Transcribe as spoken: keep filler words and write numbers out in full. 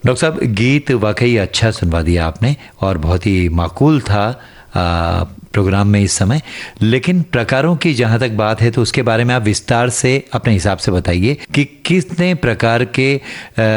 Doctor साहब, गीत वाकई अच्छा सुनवा दिया आपने और बहुत ही माकूल था आ, प्रोग्राम में इस समय। लेकिन प्रकारों की जहाँ तक बात है तो उसके बारे में आप विस्तार से अपने हिसाब से बताइए कि कितने प्रकार के आ,